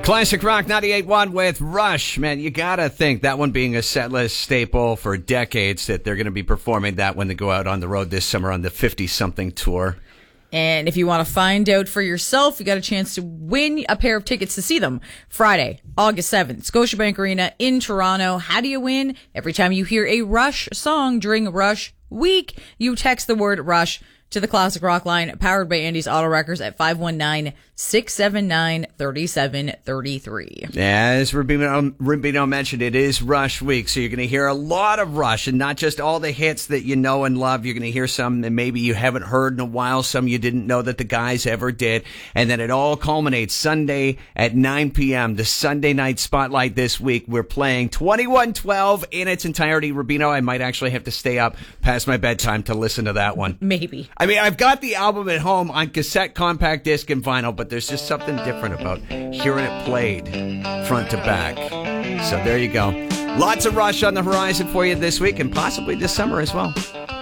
Classic Rock 98.1 with Rush. Man, you gotta think that one being a setlist staple for decades that they're going to be performing that when they go out on the road this summer on the 50-something tour. And if you want to find out for yourself, you got a chance to win a pair of tickets to see them Friday, August 7th, Scotiabank Arena in Toronto. How do you win? Every time you hear a Rush song during Rush Week, you text the word Rush to the Classic Rock line, powered by Andy's Auto Wreckers at 519-679-3733. As Rubino mentioned, it is Rush Week, so you're going to hear a lot of Rush, and not just all the hits that you know and love. You're going to hear some that maybe you haven't heard in a while, some you didn't know that the guys ever did, and then it all culminates Sunday at 9 p.m., the Sunday Night Spotlight this week. We're playing 2112 in its entirety. Rubino, I might actually have to stay up past my bedtime to listen to that one. Maybe. I mean, I've got the album at home on cassette, compact disc, and vinyl, but there's just something different about hearing it played front to back. So there you go. Lots of Rush on the horizon for you this week and possibly this summer as well.